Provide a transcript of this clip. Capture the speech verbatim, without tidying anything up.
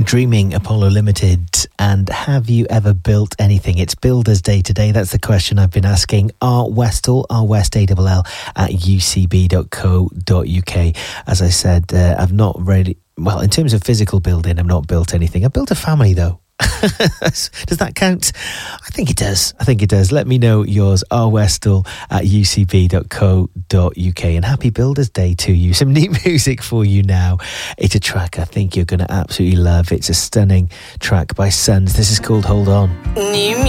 Dreaming Apollo Limited. And have you ever built anything? It's Builders Day today. That's the question I've been asking. R Westall, R West A L L at u c b dot co dot u k. As I said, uh, I've not really, well, in terms of physical building, I've not built anything. I've built a family though. Does that count? I think it does. I think it does. Let me know yours. R Westall at u c b dot co dot u k. And happy Builders Day to you. Some new music for you now. It's a track I think you're going to absolutely love. It's a stunning track by Sons. This is called Hold On. New